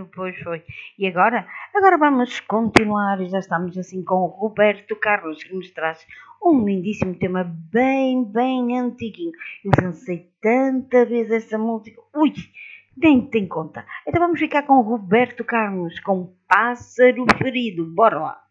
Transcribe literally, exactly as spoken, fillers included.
pois foi. E agora? Agora vamos continuar, já estamos assim com o Roberto Carlos, que nos traz um lindíssimo tema bem, bem antiguinho. Eu dancei tanta vez essa música, ui, nem tem conta. Então vamos ficar com o Roberto Carlos, com Pássaro Ferido, bora lá.